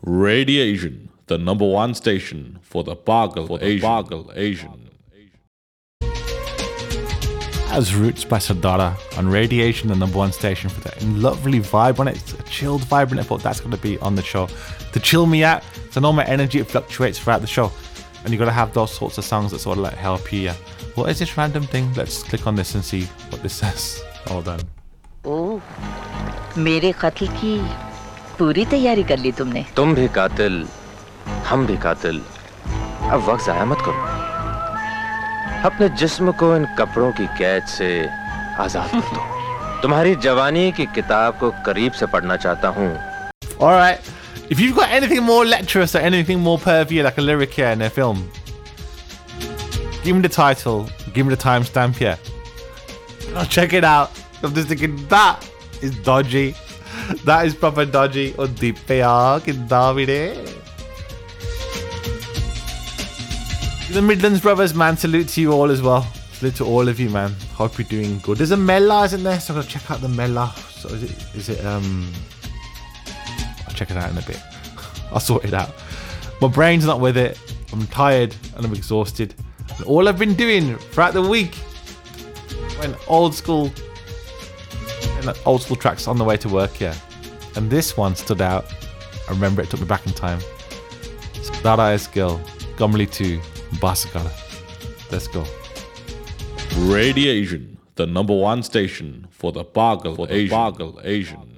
Radiation, the number one station for the Bargal Asian. As Roots by Sardara on Radiation, the number one station for that lovely vibe on it. It's a chilled vibe, and I thought that's going to be on the show to chill me out. So I know my energy, it fluctuates throughout the show, and you got to have those sorts of songs that sort of like help you. What is this random thing? Let's click on this and see what this says. Hold on. Oh, मेरे कत्ल की पूरी तैयारी कर ली तुमने? तुम भी कातिल, हम भी कातिल. अब वक्त ज़ाया मत करो. अपने जिस्म को इन कपड़ों की कैद से आजाद कर दो. तुम्हारी जवानी की किताब को करीब से पढ़ना चाहता हूँ. All right. If you've got anything more lecherous or anything more pervy, like a lyric here in a film, give me the title, give me the timestamp here. I'll check it out. I'm just thinking, that is dodgy. That is proper dodgy. Oh, deep Davide. The Midlands brothers, man, salute to you all as well. Salute to all of you, man. Hope you're doing good. There's a Mela, isn't there? So I'm gonna check out the Mela. So is it I'll check it out in a bit. I'll sort it out. My brain's not with it. I'm tired and I'm exhausted. And all I've been doing throughout the week, when old school tracks on the way to work here. And this one stood out. I remember it took me back in time. Dada is Girl, Gomli 2, Basakala. Let's go. Radiation, the number one station for the Bargal Asian.